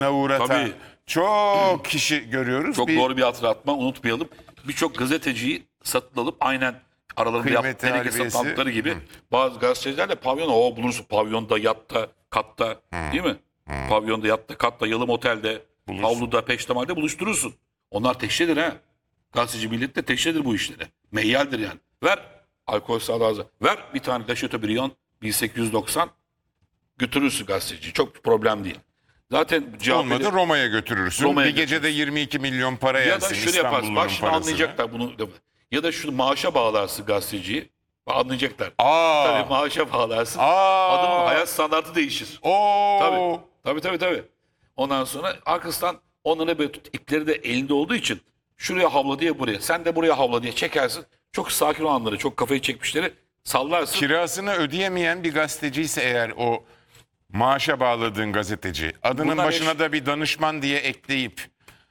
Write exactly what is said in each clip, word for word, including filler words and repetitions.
uğratan Tabii. çok kişi görüyoruz. Çok Bir doğru bir hatırlatma, unutmayalım. Birçok gazeteciyi satın alıp aynen aralarında Kıymeti yaptığı teneke harbiyesi. sattıkları gibi bazı gazeteciler de pavyona o bulursun. Pavyonda, yatta, katta değil mi? Pavyonda, yatta, katta, yalı otelde, Bulursun. havluda, peştemalde buluşturursun. Onlar teşhiredir ha. Gazeteci millet de teşhiredir bu işlere. Meyyaldir yani. Ver alkol sağlığı azı. Ver bir tane de Chateaubriand bin sekiz yüz doksan götürürsün gazeteci. Çok problem değil. Zaten C H P'li olmadı Roma'ya götürürsün. Roma'ya bir gecede yirmi iki milyon para ya da yersin şöyle yaparsın. Bak İstanbulluların şimdi parasını. anlayacaklar bunu. Ya da şu maaşa bağlarsın gazeteciyi. Bak anlayacaklar. Aa. Tabii maaşa bağlarsın. Aa. Adamın hayat standartı değişir. Oo. Tabii. Tabii tabii tabii. Ondan sonra arkasından onların böyle tut, ipleri de elinde olduğu için şuraya havla diye buraya. Sen de buraya havla diye çekersin. Çok sakin olanları, çok kafayı çekmişleri sallarsın. Kirasını ödeyemeyen bir gazeteci ise eğer o maaşa bağladığın gazeteci adının Bunlar başına eş- da bir danışman diye ekleyip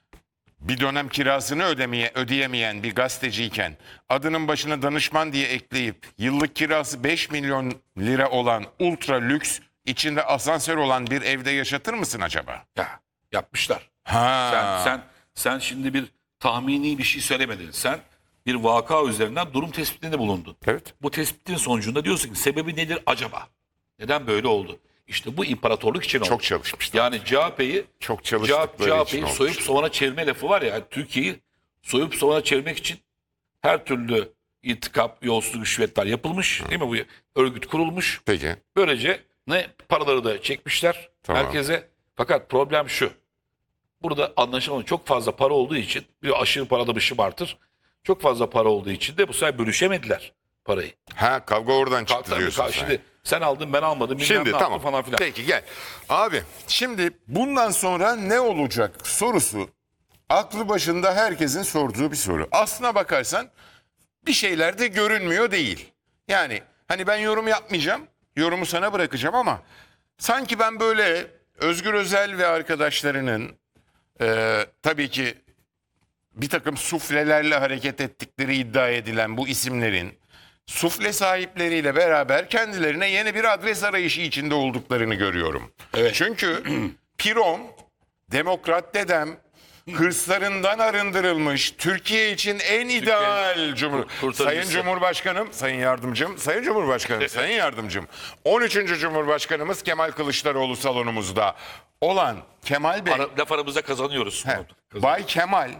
bir dönem kirasını ödemeye, ödeyemeyen bir gazeteciyken adının başına danışman diye ekleyip yıllık kirası beş milyon lira olan ultra lüks içinde asansör olan bir evde yaşatır mısın acaba? Ya, yapmışlar. Ha. Sen, sen, sen şimdi bir tahmini bir şey söylemedin. Sen bir vaka üzerinden durum tespitinde bulundun. Evet. Bu tespitin sonucunda diyorsun ki sebebi nedir acaba? Neden böyle oldu? İşte bu imparatorluk için oldu. Çok çalışmışlar. Yani C H P'yi Çok çalıştıkları için olmuş. soyup soğana çevirme lafı var ya. Türkiye'yi soyup soğana çevirmek için her türlü intikam, yolsuzluk, rüşvetler yapılmış. Değil mi? Bu örgüt kurulmuş. Peki. Böylece ne paraları da çekmişler Tamam. herkese. Fakat problem şu. Burada anlaşılan çok fazla para olduğu için bir aşırı parada bir şımartır. Çok fazla para olduğu için de bu sefer bölüşemediler parayı. Ha, kavga oradan çıktı Tabii, diyorsun sen. şimdi sen aldın ben almadım. bilmem Şimdi ne tamam. yaptın falan filan. Peki gel. Abi şimdi bundan sonra ne olacak sorusu aklı başında herkesin sorduğu bir soru. Aslına bakarsan bir şeyler de görünmüyor değil. Yani hani ben yorum yapmayacağım. Yorumu sana bırakacağım ama sanki ben böyle Özgür Özel ve arkadaşlarının e, tabii ki bir takım suflelerle hareket ettikleri iddia edilen bu isimlerin sufle sahipleriyle beraber kendilerine yeni bir adres arayışı içinde olduklarını görüyorum. Evet. Çünkü Pirom, Demokrat dedem, hırslarından arındırılmış, Türkiye için en ideal Cumhur... kurtarıcısı. Sayın Cumhurbaşkanım, Sayın Yardımcım, Sayın Cumhurbaşkanım, Sayın Yardımcım, on üçüncü Cumhurbaşkanımız Kemal Kılıçdaroğlu salonumuzda olan Kemal Bey... Ara, laf aramızda kazanıyoruz. He, Bay Kemal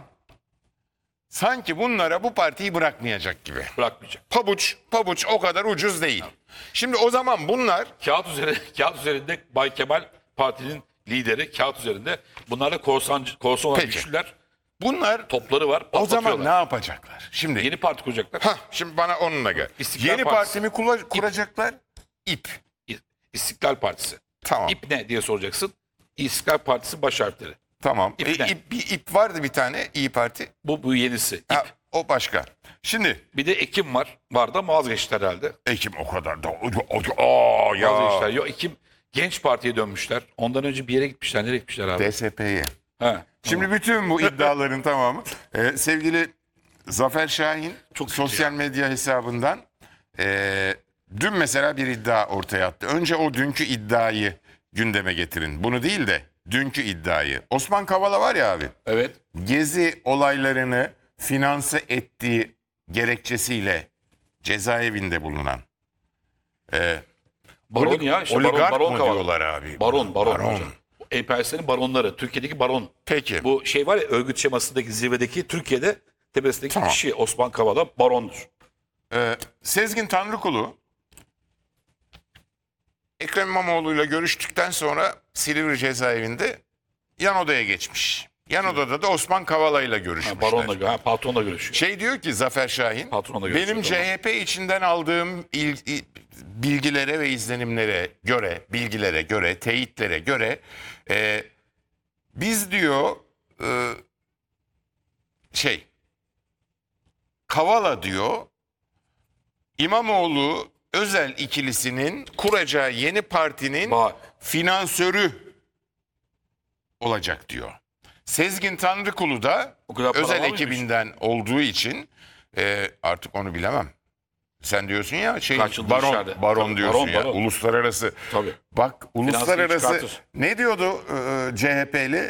sanki bunlara bu partiyi bırakmayacak gibi. Bırakmayacak. Pabuç, pabuç o kadar ucuz değil. Şimdi o zaman bunlar Kağıt üzerinde, kağıt üzerinde Bay Kemal partinin lideri kağıt üzerinde. Bunlar da korsan, korsan olan Peki. güçlüler. bunlar Topları var. o zaman ne patlatıyorlar. yapacaklar? Şimdi Yeni parti kuracaklar. hah, şimdi bana onunla gel. İstiklal Yeni Partisi. partimi kula- kuracaklar. İp. İstiklal Partisi. Tamam. İP ne diye soracaksın. İstiklal Partisi baş harfleri. Tamam. İp E, ne? ip, bir ip vardı bir tane İyi Parti. Bu bu yenisi. İP. Ha, o başka. Şimdi Bir de Ekim var. Var da vazgeçti herhalde. Ekim o kadar da aa ya Vazgeçtiler. Yok Ekim Genç Parti'ye dönmüşler. Ondan önce bir yere gitmişler. Nereye gitmişler abi? D S P'ye. Ha. Şimdi bütün bu iddiaların tamamı e, sevgili Zafer Şahin Çok kötü sosyal medya hesabından e, dün mesela bir iddia ortaya attı. Önce o dünkü iddiayı gündeme getirin. Bunu değil de dünkü iddiayı. Osman Kavala var ya abi. Evet. Gezi olaylarını finanse ettiği gerekçesiyle cezaevinde bulunan. E, Baron olig- ya. Işte baron, oligark baron mı Kavala. diyorlar abi? Baron, baron. Baron. hocam. Emperyalistlerin baronları. Türkiye'deki baron. Peki. Bu şey var ya örgüt şemasındaki zirvedeki Türkiye'de tepesindeki Tamam. kişi Osman Kavala barondur. Ee, Sezgin Tanrıkulu Ekrem İmamoğlu'yla görüştükten sonra Silivri cezaevinde yan odaya geçmiş. Yan odada da Osman Kavala'yla görüşmüşler. Ha, baronla, ha, patronla görüşüyor. Şey diyor ki Zafer Şahin, Patronla görüşüyor, benim tamam. C H P içinden aldığım il- il- bilgilere ve izlenimlere göre, bilgilere göre, teyitlere göre e, biz diyor e, şey Kavala diyor İmamoğlu Özel ikilisinin kuracağı yeni partinin Bak. finansörü olacak diyor. Sezgin Tanrıkulu da O kadar para özel var mıymış? ekibinden olduğu için e, artık onu bilemem. Sen diyorsun ya şey Kaçındı baron içeride. baron Tabii, diyorsun baron, ya baron. uluslararası. Tabii. Bak uluslararası çıkartır. ne diyordu e, C H P'li